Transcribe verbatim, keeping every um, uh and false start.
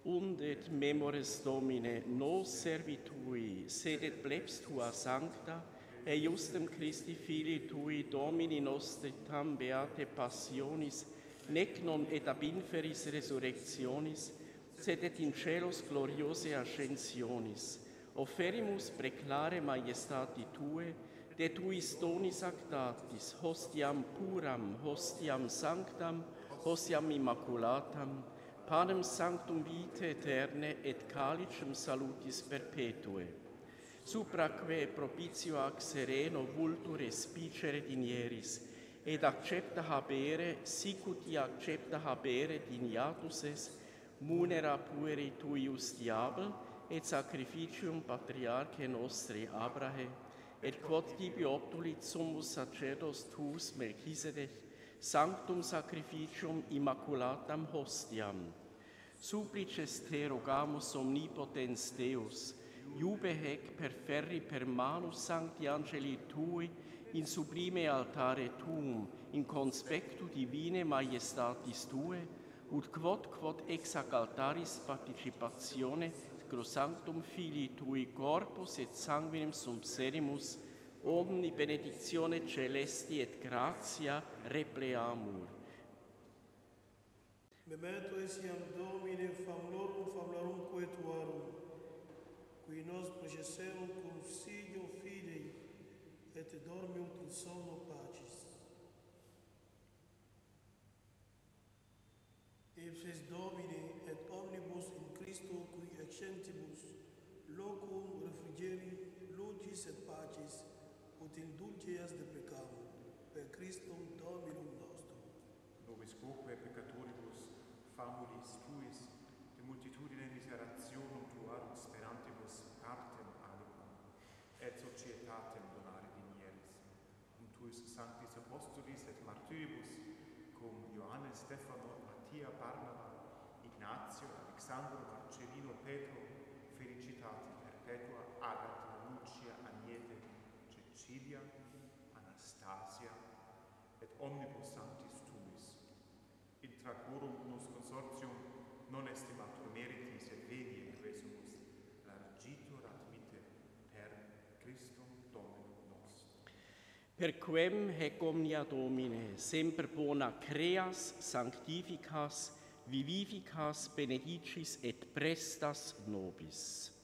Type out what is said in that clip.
Und et memores Domine nos servitui, sed et plebs tua sancta, e justem Christi Filii tui, Domini nostri tam beate passionis, nec non et ab inferis resurrectionis, sed et in celos gloriose ascensionis, offerimus preclare majestati Tue, de Tuis donis actatis, hostiam puram, hostiam sanctam, hostiam immaculatam, panem sanctum vitae aeterne et calicem salutis perpetue, supraque propitio ac sereno vultur espicere dinieris, et accepta habere, sicuti accepta habere dignatus es, munera pueri tuius diabel, et sacrificium patriarche nostri Abrahe, et quod tibi obtulit summus sacerdos tuus Melchisedec, sanctum sacrificium immaculatam hostiam. Supplices te rogamus omnipotens Deus, iube hec per ferri per manus sancti angeli tui, in sublime altare tuum, in conspectu divine majestatis tue, ut quod quod ex ac altaris participatione sanctum Filii tui corpus et sanguinem subserimus, omni benedictione celesti et gratia repleamur. Memento etiam Domine famulorum famulorumque tuarum, qui nos processerum consiglio fidei, et dormiunt in somno pacis. Ipsis Domine et omnibus in Christo qui accentibus locum refrigeri, lucis et pacis, ut indulgeas deprecamur, per Christum Dominum nostrum. Nobis quoque peccatoribus famulis tuis, de multitudine miserationum tuarum sperantibus partem aliquam, et societatem donare dinieris, cum tuis sanctis apostolis et martyribus, cum Ioannes Stefano, Mattia Barnaba, Ignazio, Alexandro, Marcellino, Petro, felicitate perpetua, Agathia, Lucia, Agnete, Cecilia, Anastasia, et omnibus sanctis tuis. Intra quorum nos consortium non estimatur meritis et veni et resumus, largitur admite per Christum Dominum nostrum. Per quem hec omnia Domine, semper bona creas, sanctificas, vivificas, benedicis et prestas nobis.